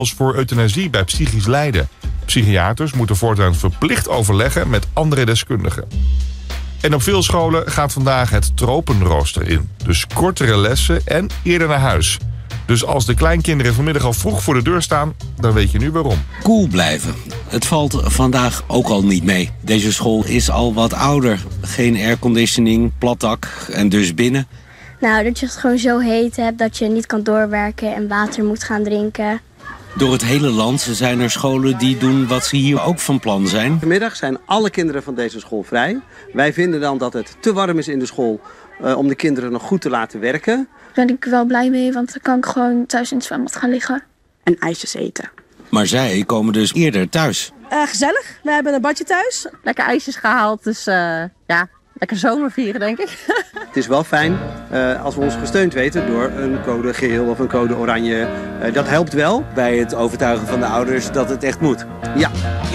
als voor euthanasie bij psychisch lijden. Psychiaters moeten voortaan verplicht overleggen met andere deskundigen. En op veel scholen gaat vandaag het tropenrooster in. Dus kortere lessen en eerder naar huis. Dus als de kleinkinderen vanmiddag al vroeg voor de deur staan, dan weet je nu waarom. Koel blijven. Het valt vandaag ook al niet mee. Deze school is al wat ouder. Geen airconditioning, plat dak en dus binnen. Nou, dat je het gewoon zo heet hebt dat je niet kan doorwerken en water moet gaan drinken. Door het hele land zijn er scholen die doen wat ze hier ook van plan zijn. Vanmiddag zijn alle kinderen van deze school vrij. Wij vinden dan dat het te warm is in de school om de kinderen nog goed te laten werken. Daar ben ik wel blij mee, want dan kan ik gewoon thuis in het zwembad gaan liggen. En ijsjes eten. Maar zij komen dus eerder thuis. Gezellig. We hebben een badje thuis. Lekker ijsjes gehaald, dus ja, lekker zomer vieren, denk ik. Het is wel fijn als we ons gesteund weten door een code geel of een code oranje. Dat helpt wel. Bij het overtuigen van de ouders dat het echt moet. Ja.